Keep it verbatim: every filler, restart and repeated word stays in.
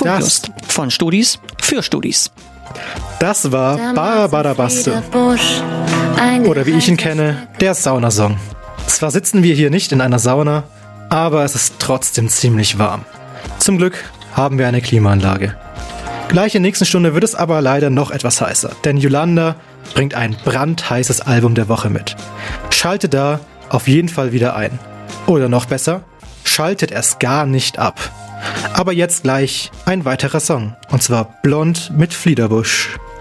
Funklust. Von Studis für Studis. Das war Barbarabaste. Oder wie ich ihn kenne, der Saunasong. Zwar sitzen wir hier nicht in einer Sauna, aber es ist trotzdem ziemlich warm. Zum Glück haben wir eine Klimaanlage. Gleich in der nächsten Stunde wird es aber leider noch etwas heißer, denn Yolanda bringt ein brandheißes Album der Woche mit. Schaltet da auf jeden Fall wieder ein. Oder noch besser, schaltet es gar nicht ab. Aber jetzt gleich ein weiterer Song, und zwar Blond mit Fliederbusch.